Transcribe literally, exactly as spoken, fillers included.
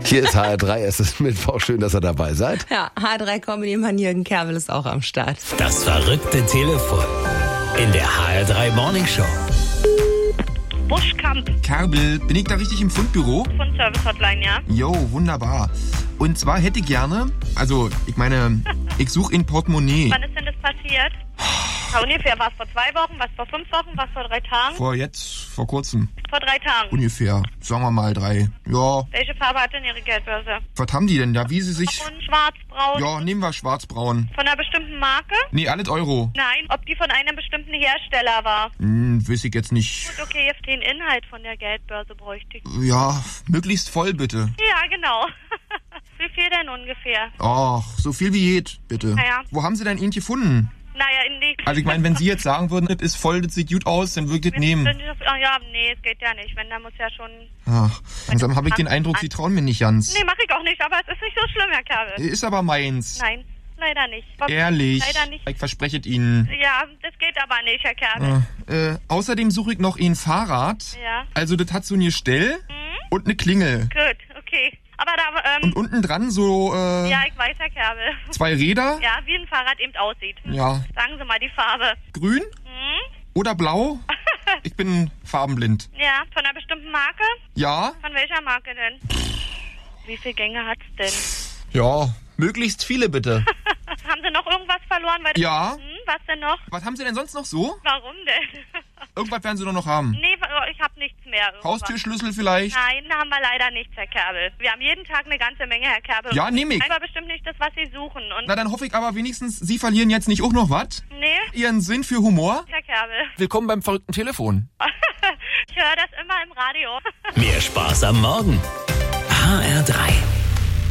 Hier ist H R drei, es ist Mittwoch, schön, dass ihr dabei seid. Ja, H R drei Comedy-Mann Jürgen Kerbel ist auch am Start. Das verrückte Telefon in der H R drei Morning Show. Buschkamp. Kerbel, bin ich da richtig im Fundbüro? Von Service Hotline, ja. Jo, wunderbar. Und zwar hätte ich gerne, also ich meine, ich suche in Portemonnaie. Wann ist denn das passiert? Ja, ungefähr, war es vor zwei Wochen, war es vor fünf Wochen, war es vor drei Tagen? Vor jetzt, vor kurzem. Vor drei Tagen. Ungefähr, sagen wir mal drei. Ja. Welche Farbe hat denn Ihre Geldbörse? Was haben die denn da? Wie sie sich... Und schwarzbraun? Ja, nehmen wir schwarzbraun. Von einer bestimmten Marke? Nee, alles Euro. Nein, ob die von einem bestimmten Hersteller war? Hm, weiß ich jetzt nicht. Gut, okay, jetzt den Inhalt von der Geldbörse bräuchte ich. Ja, möglichst voll bitte. Ja, genau. Wie viel denn ungefähr? Ach, so viel wie geht, bitte. Naja. Wo haben Sie denn ihn gefunden? Naja, in die... Also ich meine, wenn Sie jetzt sagen würden, das ist voll, das sieht gut aus, dann würde ich das nehmen. Ah, ja, nee, es geht ja nicht. Wenn, da muss ja schon... Ach, langsam habe ich den Eindruck, Sie trauen mir nicht ganz. Nee, mach ich auch nicht, aber es ist nicht so schlimm, Herr Kerbel. Ist aber meins. Nein, leider nicht. Ehrlich? Leider nicht. Ich verspreche es Ihnen. Ja, das geht aber nicht, Herr Kerbel. Äh, äh, außerdem suche ich noch ein Fahrrad. Ja. Also das hat so ein Gestell Mhm. und eine Klingel. Gut, okay. Aber da, ähm... Und unten dran so, äh, ja, ich weiß, Herr Kerbel. zwei Räder. Ja, wie ein Fahrrad eben aussieht. Ja. Sagen Sie mal die Farbe. Grün Hm? oder blau? Ich bin farbenblind. Ja, von einer bestimmten Marke? Ja? Von welcher Marke denn? Wie viele Gänge hat's denn? Ja, möglichst viele bitte. Haben Sie noch irgendwas verloren? Weil Ja. Hm, was denn noch? Was haben Sie denn sonst noch so? Warum denn? Irgendwas werden Sie doch noch haben. Nee, ich habe nichts mehr. Irgendwas. Haustürschlüssel vielleicht? Nein, da haben wir leider nichts, Herr Kerbel. Wir haben jeden Tag eine ganze Menge, Herr Kerbel. Ja, nehm ich. Aber bestimmt nicht das, was Sie suchen. Und Na, dann hoffe ich aber wenigstens, Sie verlieren jetzt nicht auch noch was? nee, Ihren Sinn für Humor? Herr Kerbel. Willkommen beim verrückten Telefon. Ich höre das immer im Radio. Mehr Spaß am Morgen. H R drei.